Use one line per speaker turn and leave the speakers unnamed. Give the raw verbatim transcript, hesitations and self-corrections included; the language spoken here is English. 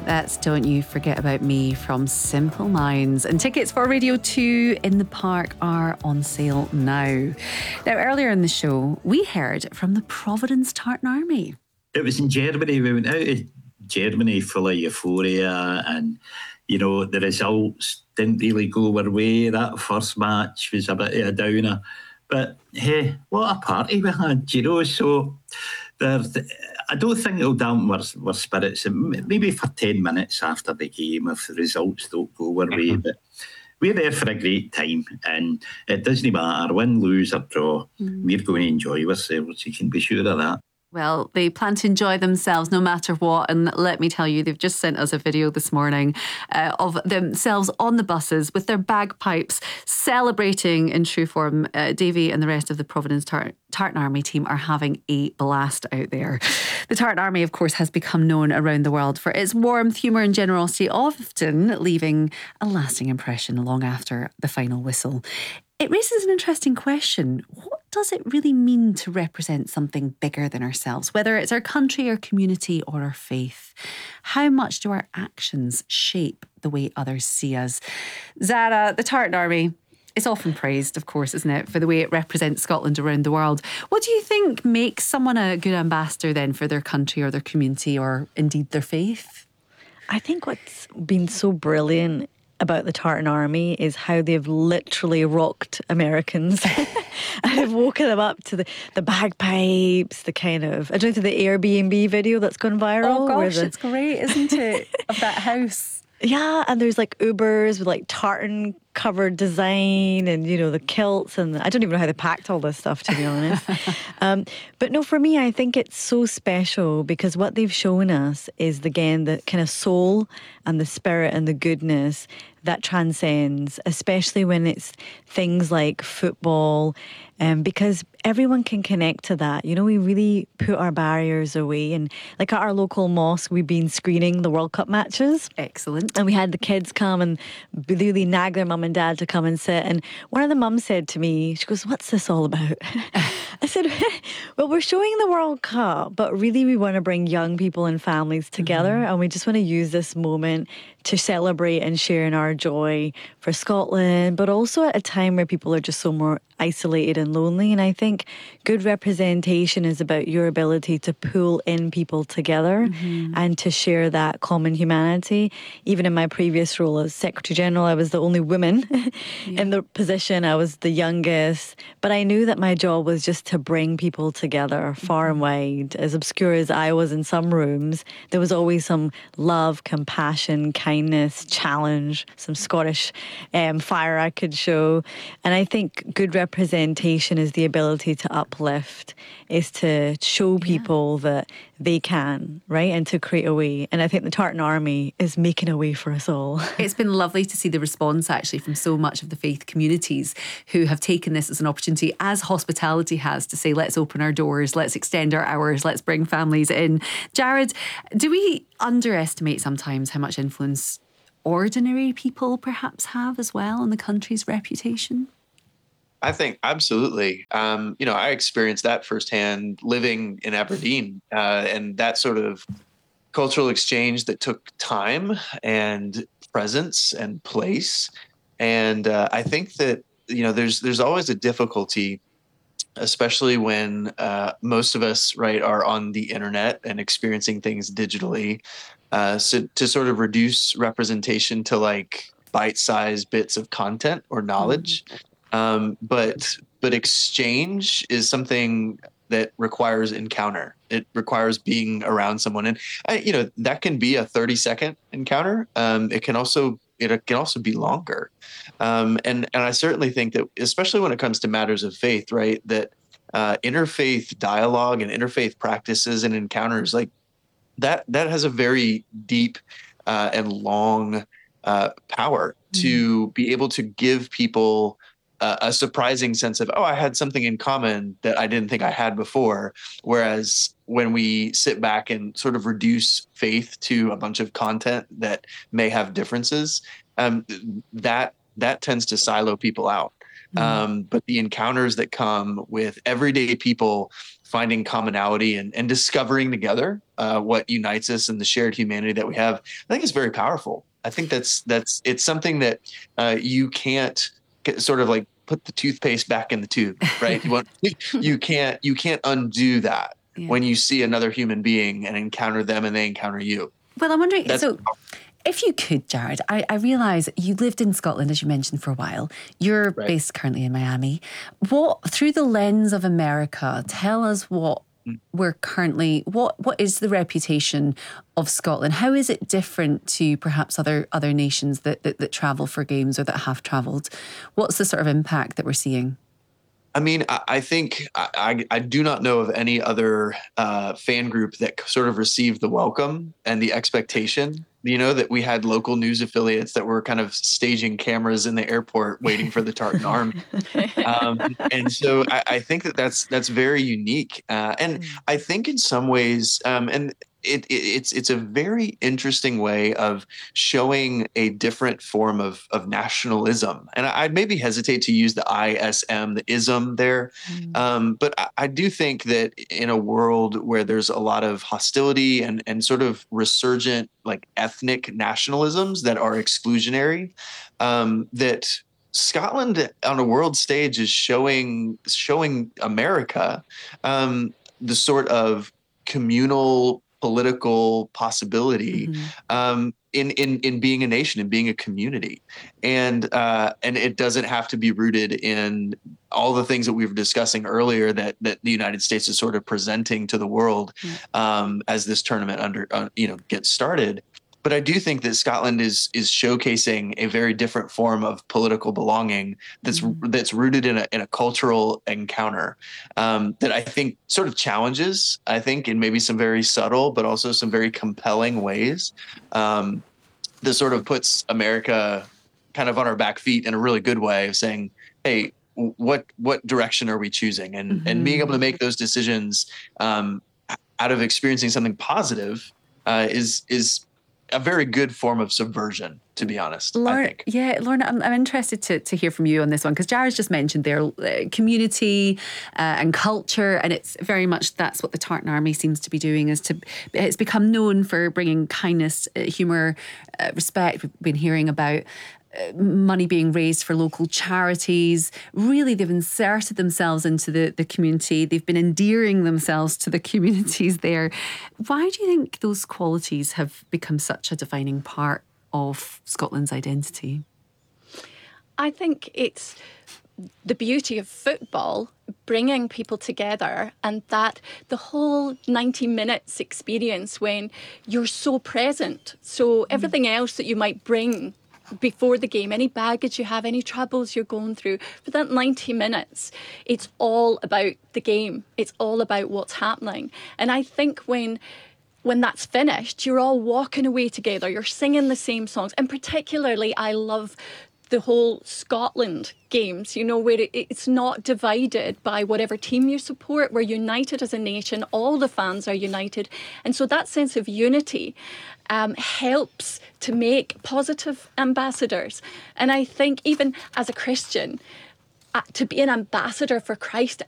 That's Don't You Forget About Me from Simple Minds. And tickets for Radio two in the Park are on sale now. Now, earlier in the show, we heard from the Providence Tartan Army.
It was in Germany. We went out of Germany full of euphoria, and, you know, the results didn't really go our way. That first match was a bit of a downer. But, hey, what a party we had, you know, so... There's, I don't think it'll dampen our, our spirits. Maybe for ten minutes after the game if the results don't go our way. But we're there for a great time, and it doesn't matter, win, lose or draw. Mm. We're going to enjoy ourselves. You can be sure of that.
Well, they plan to enjoy themselves no matter what. And let me tell you, they've just sent us a video this morning uh, of themselves on the buses with their bagpipes celebrating in true form. Uh, Davy and the rest of the Providence Tar- Tartan Army team are having a blast out there. The Tartan Army, of course, has become known around the world for its warmth, humour and generosity, often leaving a lasting impression long after the final whistle. It raises an interesting question. What does it really mean to represent something bigger than ourselves, whether it's our country, our community or our faith? How much do our actions shape the way others see us? Zara, the Tartan Army, it's often praised, of course, isn't it, for the way it represents Scotland around the world. What do you think makes someone a good ambassador then for their country or their community or indeed their faith?
I think what's been so brilliant about the Tartan Army is how they've literally rocked Americans and have woken them up to the, the bagpipes, the kind of, I don't know, the Airbnb video that's gone viral.
Oh gosh,
the,
it's great, isn't it? Of that house.
Yeah, and there's like Ubers with like tartan covered design and, you know, the kilts, and I don't even know how they packed all this stuff, to be honest. um, but no, for me, I think it's so special because what they've shown us is, again, the kind of soul and the spirit and the goodness that transcends, especially when it's things like football, um, because everyone can connect to that. You know, we really put our barriers away. And like at our local mosque, we've been screening the World Cup matches.
Excellent.
And we had the kids come and really nag their mum and dad to come and sit. And one of the mums said to me, she goes, "What's this all about?" I said, well, we're showing the World Cup, but really we want to bring young people and families together. Mm-hmm. And we just want to use this moment to celebrate and share in our joy for Scotland, but also at a time where people are just so more isolated and lonely. And I think good representation is about your ability to pull in people together mm-hmm. and to share that common humanity. Even in my previous role as Secretary General, I was the only woman yeah. in the position. I was the youngest, but I knew that my job was just to bring people together far mm-hmm. and wide. As obscure as I was in some rooms, there was always some love, compassion, kindness, challenge, some Scottish um, fire I could show. And I think good representation is the ability to uplift, is to show people yeah. that they can, right? And to create a way. And I think the Tartan Army is making a way for us all.
It's been lovely to see the response actually from so much of the faith communities who have taken this as an opportunity, as hospitality has, to say, let's open our doors, let's extend our hours, let's bring families in. Jared, do we underestimate sometimes how much influence ordinary people perhaps have as well on the country's reputation?
I think absolutely. Um, you know, I experienced that firsthand living in Aberdeen, uh, and that sort of cultural exchange that took time and presence and place. And uh, I think that, you know, there's there's always a difficulty, especially when uh, most of us, right, are on the internet and experiencing things digitally. Uh, so to sort of reduce representation to like bite-sized bits of content or knowledge. Mm-hmm. Um, but but exchange is something that requires encounter. It requires being around someone, and I, you know, that can be a thirty second encounter. Um, it can also it can also be longer, um, and and I certainly think that, especially when it comes to matters of faith, right, that uh, interfaith dialogue and interfaith practices and encounters like that that has a very deep uh, and long uh, power mm-hmm. to be able to give people Uh, a surprising sense of, oh, I had something in common that I didn't think I had before. Whereas when we sit back and sort of reduce faith to a bunch of content that may have differences, um, that that tends to silo people out. Mm. Um, but the encounters that come with everyday people finding commonality and, and discovering together uh, what unites us and the shared humanity that we have, I think is very powerful. I think that's that's it's something that uh, you can't get, sort of like put the toothpaste back in the tube, right? You want you can't you can't undo that yeah. when you see another human being and encounter them and they encounter you.
Well, I'm wondering, that's so if you could, Jared, I, I realise you lived in Scotland, as you mentioned, for a while. You're right. based currently in Miami. What, through the lens of America, tell us what we're currently, what what is the reputation of Scotland? How is it different to perhaps other other nations that, that, that travel for games or that have travelled? What's the sort of impact that we're seeing?
I mean, I, I think I, I do not know of any other uh, fan group that sort of received the welcome and the expectation. You know, that we had local news affiliates that were kind of staging cameras in the airport waiting for the Tartan Army. Um, and so I, I think that that's that's very unique. Uh, and I think in some ways, um, and it, it, it's it's a very interesting way of showing a different form of, of nationalism. And I, I'd maybe hesitate to use the I S M, the ism there. Mm. Um, but I, I do think that in a world where there's a lot of hostility and, and sort of resurgent like ethnic nationalisms that are exclusionary, um, that Scotland on a world stage is showing showing America um, the sort of communal political possibility mm-hmm. um, in, in in being a nation and being a community, and uh, and it doesn't have to be rooted in all the things that we were discussing earlier that that the United States is sort of presenting to the world mm-hmm. um, as this tournament under uh, you know gets started. But I do think that Scotland is is showcasing a very different form of political belonging that's mm-hmm. that's rooted in a in a cultural encounter um, that I think sort of challenges, I think, in maybe some very subtle but also some very compelling ways. Um, that sort of puts America kind of on our back feet in a really good way of saying, hey, what what direction are we choosing? And mm-hmm. and being able to make those decisions um, out of experiencing something positive uh, is is a very good form of subversion, to be honest.
Lorna,
I think.
Yeah, Lorna, I'm, I'm interested to, to hear from you on this one, because Jared's just mentioned their uh, community uh, and culture, and it's very much that's what the Tartan Army seems to be doing. Is to it's become known for bringing kindness, uh, humour, uh, respect. We've been hearing about money being raised for local charities. Really, they've inserted themselves into the, the community. They've been endearing themselves to the communities there. Why do you think those qualities have become such a defining part of Scotland's identity?
I think it's the beauty of football bringing people together, and that the whole ninety minutes experience when you're so present. So everything else that you might bring before the game, any baggage you have, any troubles you're going through, for that ninety minutes, it's all about the game. It's all about what's happening. And I think when when that's finished, you're all walking away together, you're singing the same songs. And particularly, I love the whole Scotland games, you know, where it, it's not divided by whatever team you support. We're united as a nation. All the fans are united. And so that sense of unity um, helps to make positive ambassadors. And I think even as a Christian, uh, to be an ambassador for Christ